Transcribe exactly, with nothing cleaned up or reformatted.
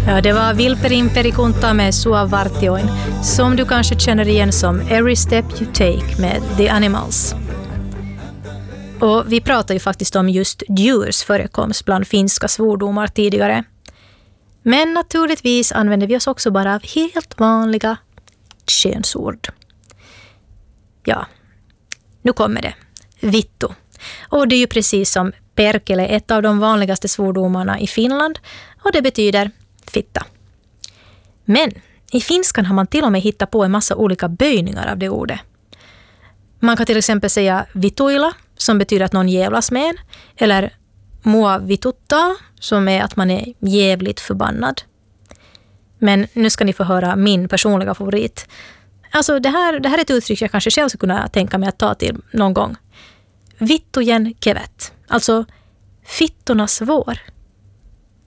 Ja, det var Vilperin Perikunta med Sua Vartioin, som du kanske känner igen som Every Step You Take med The Animals. Och vi pratar ju faktiskt om just djurs förekomst bland finska svordomar tidigare. Men naturligtvis använder vi oss också bara av helt vanliga könsord. Ja, nu kommer det. Vittu. Och det är ju precis som perkele ett av de vanligaste svordomarna i Finland, och det betyder fitta. Men i finskan har man till och med hittat på en massa olika böjningar av det ordet. Man kan till exempel säga vituilla, som betyder att någon jävlas med en, eller mua vitutta, som är att man är jävligt förbannad. Men nu ska ni få höra min personliga favorit. Alltså det här, det här är ett uttryck jag kanske själv skulle kunna tänka mig att ta till någon gång. Vittujen kevet, alltså fittornas vår.